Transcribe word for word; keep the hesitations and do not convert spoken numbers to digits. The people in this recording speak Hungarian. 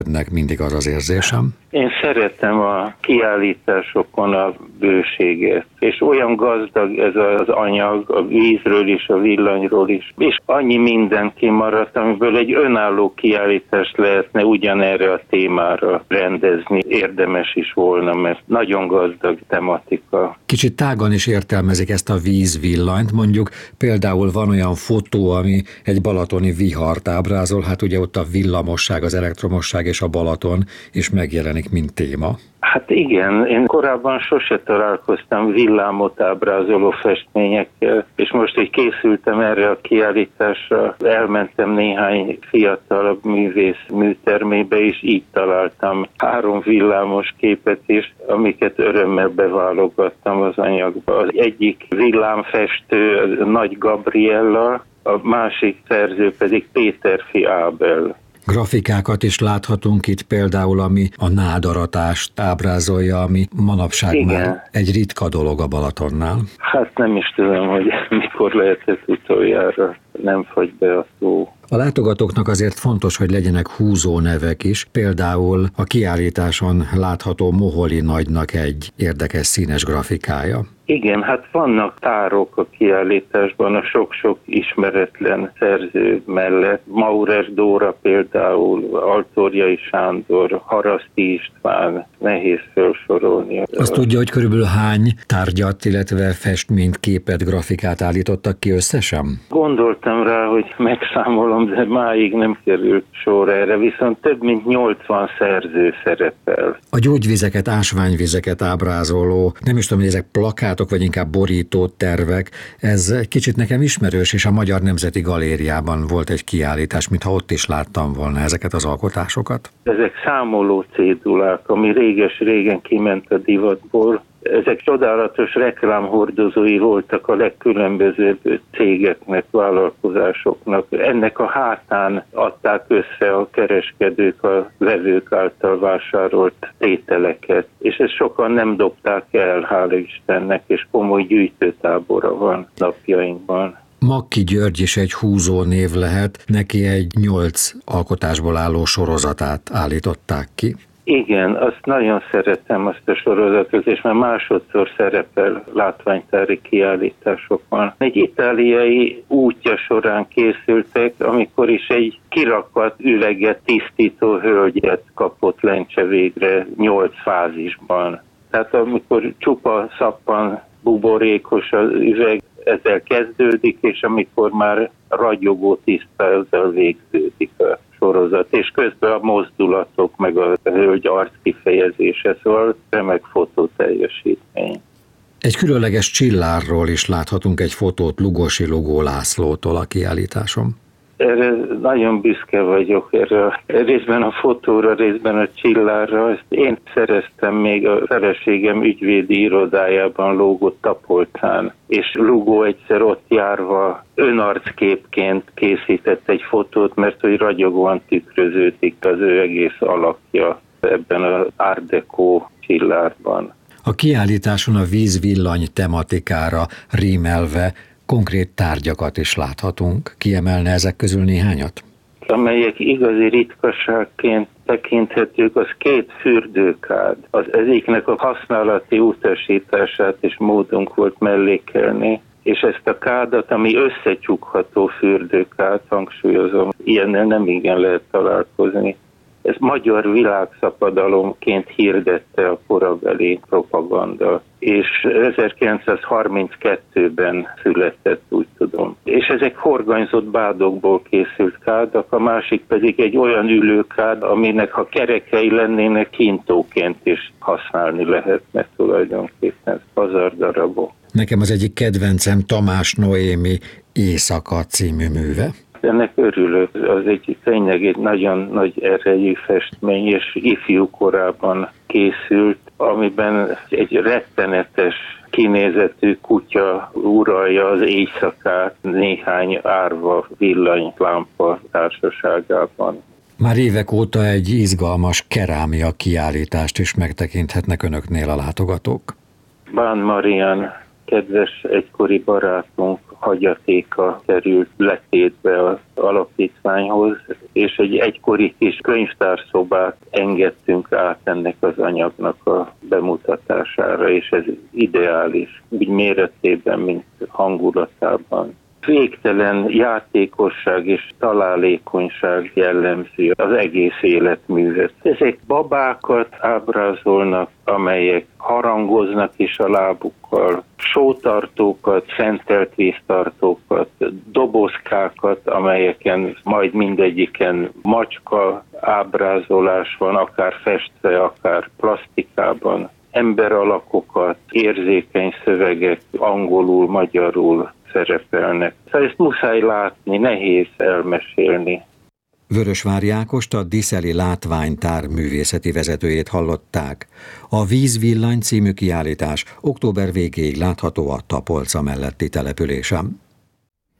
Nek mindig az az érzésem. Én szeretem a kiállításokon a bőséget, és olyan gazdag ez az anyag, a vízről is, a villanyról is, és annyi minden kimaradt, amiből egy önálló kiállítást lehetne ugyanerre a témára rendezni. Érdemes is volna, mert nagyon gazdag tematika. Kicsit tágan is értelmezik ezt a vízvillanyt, mondjuk például van olyan fotó, ami egy balatoni vihart ábrázol, hát ugye ott a villamosság, az elektromosság és a Balaton is megjelenik, mint téma. Hát igen, én korábban sose találkoztam villámot ábrázoló festményekkel, és most, hogy készültem erre a kiállításra, elmentem néhány fiatalabb művész műtermébe, és így találtam három villámos képet is, amiket örömmel beválogattam az anyagba. Az egyik villámfestő Nagy Gabriella, a másik szerző pedig Péterfi Ábel. Grafikákat is láthatunk itt például, ami a nádaratást ábrázolja, ami manapság Igen. már egy ritka dolog a Balatonnál. Hát nem is tudom, hogy mikor lehetett utoljára, nem fagy be a szó. A látogatóknak azért fontos, hogy legyenek húzó nevek is, például a kiállításon látható Moholi Nagynak egy érdekes színes grafikája. Igen, hát vannak tárok a kiállításban a sok-sok ismeretlen szerző mellett. Maurer Dóra például, Altorjai Sándor, Haraszti István, nehéz felsorolni. Azt tudja, hogy körülbelül hány tárgyat, illetve festményt, képet, grafikát állítottak ki összesen? Gondoltam rá, hogy megszámolom, de máig nem került sor erre, viszont több mint nyolcvan szerző szerepel. A gyógyvizeket, ásványvizeket ábrázoló, nem is tudom, hogy ezek plakátok, vagy inkább borító tervek, ez kicsit nekem ismerős, és a Magyar Nemzeti Galériában volt egy kiállítás, mintha ott is láttam volna ezeket az alkotásokat. Ezek számoló cédulák, ami réges-régen kiment a divatból. Ezek csodálatos reklámhordozói voltak a legkülönbözőbb cégeknek, vállalkozásoknak. Ennek a hátán adták össze a kereskedők a vevők által vásárolt tételeket, és ezt sokan nem dobták el, hála Istennek, és komoly gyűjtőtábora van napjainkban. Makki György is egy húzó név lehet, neki egy nyolc alkotásból álló sorozatát állították ki. Igen, azt nagyon szeretem, azt a sorozatot, és már másodszor szerepel látványtári kiállításokon. Egy itáliai útja során készültek, amikor is egy kirakat üveget tisztító hölgyet kapott Lencse végre nyolc fázisban. Tehát amikor csupa szappan buborékos az üveg, ezzel kezdődik, és amikor már ragyogó tiszta, ezzel végződik a sorozat, és közben a mozdulatok, meg a hölgy arckifejezése, szóval remek fotóteljesítmény. Egy különleges csillárról is láthatunk egy fotót Lugosi Lugó Lászlótól a kiállításon. Erre nagyon büszke vagyok, erre részben a fotóra, részben a csillárra. Ezt én szereztem még a feleségem ügyvédi irodájában lógott Tapolcán, és Lugó egyszer ott járva önarcképként készített egy fotót, mert hogy ragyogóan tükröződik az ő egész alakja ebben az Art Deco csillárban. A kiállításon a víz-villany tematikára rímelve konkrét tárgyakat is láthatunk. Kiemelne ezek közül néhányat? Amelyek igazi ritkaságként tekinthetők, az két fürdőkád. Az egyiknek a használati utasítását is módunk volt mellékelni, és ezt a kádat, ami összecsukható fürdőkád, hangsúlyozom, ilyennel nem igen lehet találkozni. Ez magyar világszapadalomként hirdette a korabeli propaganda, és ezerkilencszázharminckettőben született, úgy tudom. És ezek horganyzott bádokból készült kádak, a másik pedig egy olyan ülőkád, aminek ha kerekei lennének, kintóként is használni lehetne tulajdonképpen, pazardarabok. Nekem az egyik kedvencem Tamás Noémi Éjszaka című műve. Ennek örülök, az egy tényleg egy nagyon nagy erejű festmény, és ifjú korában készült, amiben egy rettenetes kinézetű kutya uralja az éjszakát néhány árva villanylámpa társaságában. Már évek óta egy izgalmas kerámia kiállítást is megtekinthetnek önöknél a látogatók. Bán Marian, kedves egykori barátunk, hagyatéka került letétbe az alapítványhoz, és egy egykori kis könyvtárszobát engedtünk át ennek az anyagnak a bemutatására, és ez ideális, úgy méretében, mint hangulatában. Végtelen játékosság és találékonyság jellemzi az egész életművet. Ezek babákat ábrázolnak, amelyek harangoznak is a lábukkal, sótartókat, szentelt víztartókat, dobozkákat, amelyeken majd mindegyiken macska ábrázolás van, akár festve, akár plastikában, emberalakokat, érzékeny szövegek angolul, magyarul szerepelnek. Szóval ezt muszáj látni, nehéz elmesélni. Vörösvári Ákost, a Diszeli Látványtár művészeti vezetőjét hallották. A Vízvillany című kiállítás október végéig látható a Tapolca melletti településen.